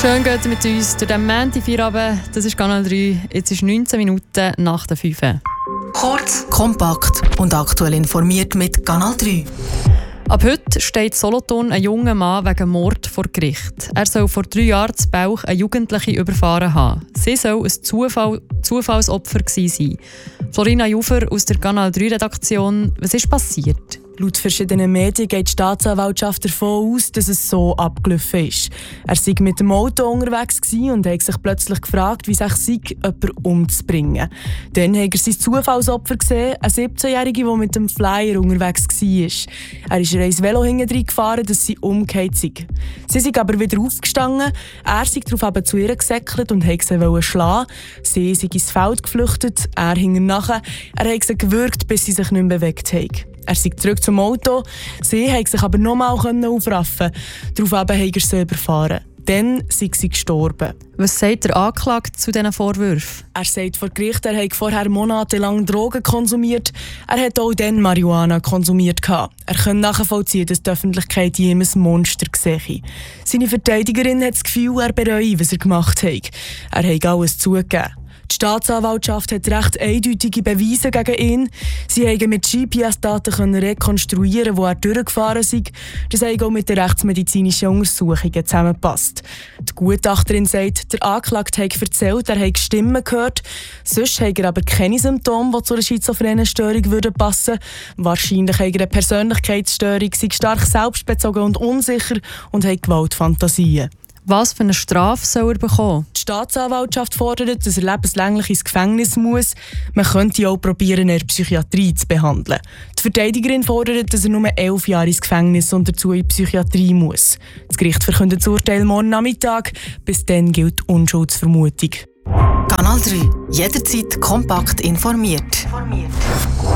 Schön geht ihr mit uns durch den Montag-Feierabend. Das ist Kanal 3. Jetzt ist 19 Minuten nach der 5. Kurz, kompakt und aktuell informiert mit Kanal 3. Ab heute steht Solothurn ein junger Mann wegen Mord vor Gericht. Er soll vor 3 Jahren zu Bauch eine Jugendliche überfahren haben. Sie soll ein Zufallsopfer gewesen sein. Florina Jufer aus der Kanal 3-Redaktion. Was ist passiert? Laut verschiedenen Medien geht die Staatsanwaltschaft davon aus, dass es so abgelaufen ist. Er sei mit dem Auto unterwegs und hat sich plötzlich gefragt, wie es sich sei, jemanden umzubringen. Dann hat er sein Zufallsopfer gesehen, eine 17-Jährige, die mit dem Flyer unterwegs war. Er ist ihr ins Velo hinten gefahren, dass sie umgekehrt sei. Sie sei aber wieder aufgestanden, er sei darauf zu ihr gesäckelt und wollte sie schlagen. Sie sei ins Feld geflüchtet, er hing nachher. Er hat sie gewürgt, bis sie sich nicht mehr bewegt hat. Er sei zurück zum Auto, sie konnte sich aber nochmal aufraffen. Daraufhin hat er sie überfahren. Dann sei sie gestorben. Was sagt der Anklagte zu diesen Vorwürfen? Er sagt vor Gericht, er habe vorher monatelang Drogen konsumiert. Er hat auch dann Marihuana konsumiert. Er kann nachvollziehen, dass die Öffentlichkeit ihm ein Monster sehe. Seine Verteidigerin hat das Gefühl, er bereue, was er gemacht hat. Er hat alles zugegeben. Die Staatsanwaltschaft hat recht eindeutige Beweise gegen ihn. Sie haben mit GPS-Daten rekonstruieren, wo er durchgefahren sei. Das hat auch mit den rechtsmedizinischen Untersuchungen zusammengepasst. Die Gutachterin sagt, der Anklagte habe erzählt, er habe Stimmen gehört. Sonst hat er aber keine Symptome, die zu einer schizophrenen Störung passen würden. Wahrscheinlich hat er eine Persönlichkeitsstörung, sei stark selbstbezogen und unsicher und hat Gewaltfantasien. Was für eine Strafe soll er bekommen? Die Staatsanwaltschaft fordert, dass er lebenslänglich ins Gefängnis muss. Man könnte auch probieren, ihn in der Psychiatrie zu behandeln. Die Verteidigerin fordert, dass er nur 11 Jahre ins Gefängnis und dazu in die Psychiatrie muss. Das Gericht verkündet das Urteil morgen Nachmittag. Bis dann gilt Unschuldsvermutung. Kanal 3. Jederzeit kompakt informiert.